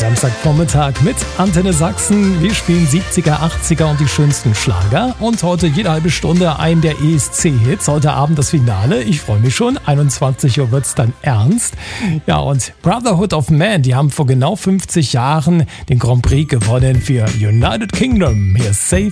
Samstagvormittag mit Antenne Sachsen. Wir spielen 70er, 80er und die schönsten Schlager. Und heute jede halbe Stunde einen der ESC-Hits. Heute Abend das Finale. Ich freue mich schon. 21 Uhr wird's dann ernst. Ja, und Brotherhood of Man, die haben vor genau 50 Jahren den Grand Prix gewonnen für United Kingdom. Hier Save